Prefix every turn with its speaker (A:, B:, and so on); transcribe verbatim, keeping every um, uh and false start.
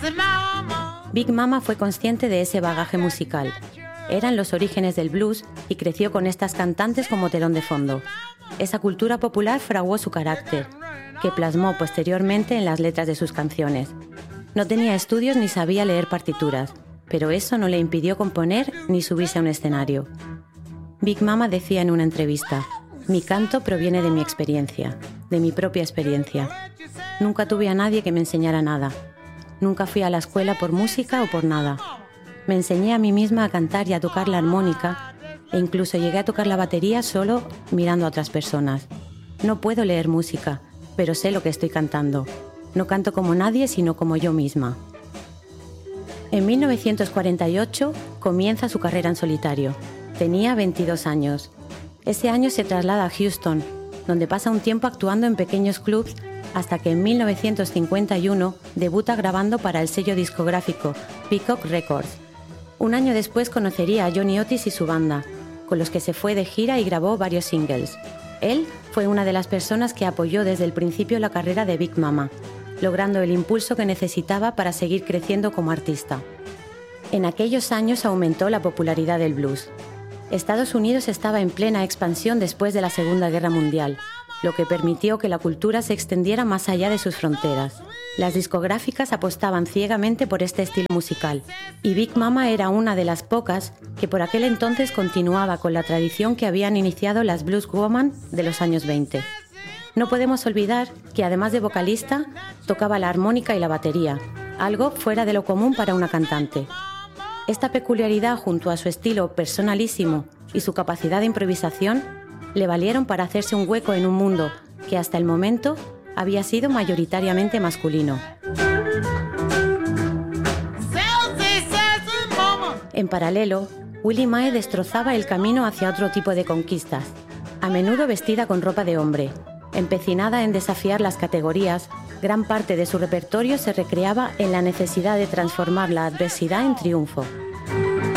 A: Big Mama fue consciente de ese bagaje musical. Eran los orígenes del blues y creció con estas cantantes como telón de fondo. Esa cultura popular fraguó su carácter, que plasmó posteriormente en las letras de sus canciones. No tenía estudios ni sabía leer partituras, pero eso no le impidió componer ni subirse a un escenario. Big Mama decía en una entrevista: «Mi canto proviene de mi experiencia, de mi propia experiencia. Nunca tuve a nadie que me enseñara nada. Nunca fui a la escuela por música o por nada. Me enseñé a mí misma a cantar y a tocar la armónica, e incluso llegué a tocar la batería solo mirando a otras personas. No puedo leer música, pero sé lo que estoy cantando. No canto como nadie, sino como yo misma». En mil novecientos cuarenta y ocho comienza su carrera en solitario. Tenía veintidós años. Ese año se traslada a Houston, donde pasa un tiempo actuando en pequeños clubs hasta que en mil novecientos cincuenta y uno debuta grabando para el sello discográfico Peacock Records. Un año después conocería a Johnny Otis y su banda, con los que se fue de gira y grabó varios singles. Él fue una de las personas que apoyó desde el principio la carrera de Big Mama, logrando el impulso que necesitaba para seguir creciendo como artista. En aquellos años aumentó la popularidad del blues. Estados Unidos estaba en plena expansión después de la Segunda Guerra Mundial, lo que permitió que la cultura se extendiera más allá de sus fronteras. Las discográficas apostaban ciegamente por este estilo musical, y Big Mama era una de las pocas que por aquel entonces continuaba con la tradición que habían iniciado las blues woman de los años veinte. No podemos olvidar que además de vocalista, tocaba la armónica y la batería, algo fuera de lo común para una cantante. Esta peculiaridad, junto a su estilo personalísimo y su capacidad de improvisación, le valieron para hacerse un hueco en un mundo que hasta el momento había sido mayoritariamente masculino. En paralelo, Willie Mae destrozaba el camino hacia otro tipo de conquistas, a menudo vestida con ropa de hombre. Empecinada en desafiar las categorías, gran parte de su repertorio se recreaba en la necesidad de transformar la adversidad en triunfo.